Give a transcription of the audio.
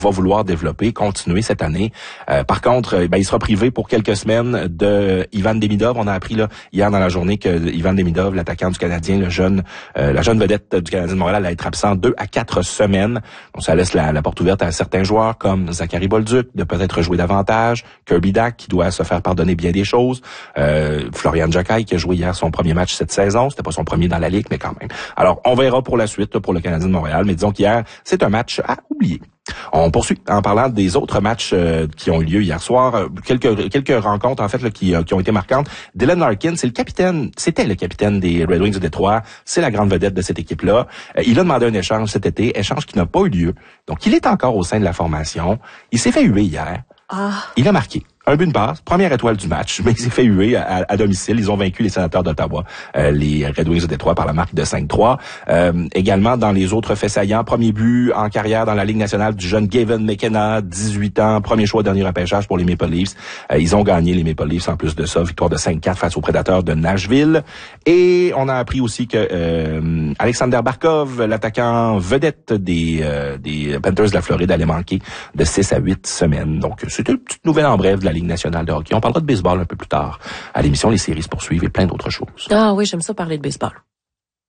va vouloir développer, continuer cette année. Par contre, il sera privé pour quelques semaines de Ivan Demidov. On a appris là hier dans la journée que Ivan Demidov, l'attaquant du Canadien, la jeune vedette du Canadien de Montréal, allait être absent 2 à 4 semaines. Donc ça laisse la porte ouverte à certains joueurs comme Zachary Bolduc de peut-être jouer davantage, Kirby Dach qui doit se faire pardonner bien des choses, Florian Jacquet qui a joué hier son premier match cette saison. C'était pas son premier dans la Ligue, mais quand même. Alors on verra pour la suite pour le Canadien de Montréal, mais disons qu'hier, c'est un match à oublier. On poursuit en parlant des autres matchs qui ont eu lieu hier soir. Quelques rencontres en fait là, qui ont été marquantes. Dylan Larkin, c'était le capitaine des Red Wings de Détroit. C'est la grande vedette de cette équipe-là. Il a demandé un échange cet été, échange qui n'a pas eu lieu. Donc il est encore au sein de la formation. Il s'est fait huer hier. Il a marqué un but de passe, première étoile du match, mais il s'est fait huer à domicile. Ils ont vaincu les Sénateurs d'Ottawa, les Red Wings de Détroit par la marque de 5-3. Également, dans les autres faits saillants, premier but en carrière dans la Ligue nationale du jeune Gavin McKenna, 18 ans, premier choix au dernier repêchage pour les Maple Leafs. Ils ont gagné les Maple Leafs en plus de ça, victoire de 5-4 face aux Prédateurs de Nashville. Et on a appris aussi que Alexander Barkov, l'attaquant vedette des Panthers de la Floride, allait manquer de 6 à 8 semaines. Donc, c'était une petite nouvelle en bref de la Ligue nationale de hockey. On parlera de baseball un peu plus tard à l'émission. Les séries se poursuivent et plein d'autres choses. Ah oui, j'aime ça parler de baseball.